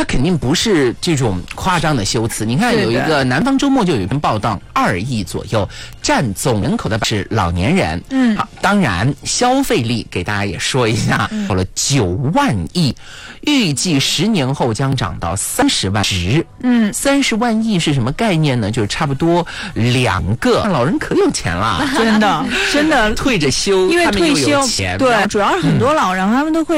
它肯定不是这种夸张的修辞。你看有一个南方周末就有一篇报道，2亿左右，占总人口的是老年人。好，当然消费力给大家也说一下，到了9万亿，预计10年后将涨到30万值。30万亿是什么概念呢？就是差不多2个老人可有钱了， 真的退着休， 因为退休， 他们又有钱， 对，主要是很多老人他们都会